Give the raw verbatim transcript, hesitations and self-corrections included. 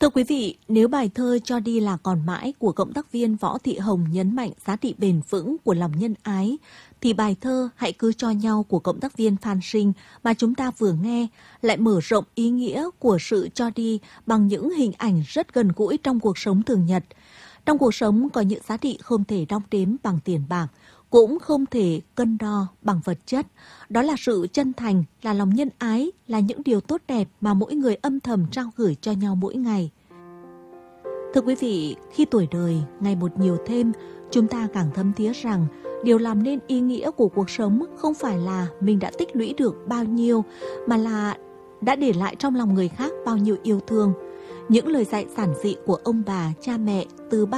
Thưa quý vị, nếu bài thơ Cho đi là còn mãi của cộng tác viên Võ Thị Hồng nhấn mạnh giá trị bền vững của lòng nhân ái, thì bài thơ Hãy cứ cho nhau của cộng tác viên Phan Sinh mà chúng ta vừa nghe lại mở rộng ý nghĩa của sự cho đi bằng những hình ảnh rất gần gũi trong cuộc sống thường nhật. Trong cuộc sống có những giá trị không thể đong đếm bằng tiền bạc, cũng không thể cân đo bằng vật chất. Đó là sự chân thành, là lòng nhân ái, là những điều tốt đẹp mà mỗi người âm thầm trao gửi cho nhau mỗi ngày. Thưa quý vị, khi tuổi đời ngày một nhiều thêm, chúng ta càng thấm thía rằng điều làm nên ý nghĩa của cuộc sống không phải là mình đã tích lũy được bao nhiêu, mà là đã để lại trong lòng người khác bao nhiêu yêu thương. Những lời dạy giản dị của ông bà, cha mẹ từ bao